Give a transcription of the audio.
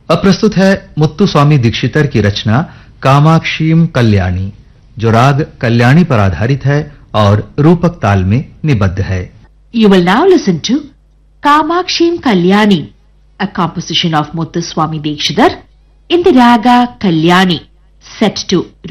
अब प्रस्तुत है मुत्तुस्वामी दीक्षितर की रचना कामाक्षीम कल्याणी, जो राग कल्याणी पर आधारित है और रूपक ताल में निबद्ध है। You will now listen to Kamakshim Kalyani, a composition of Muthuswami Dikshitar in the raga Kalyani, set to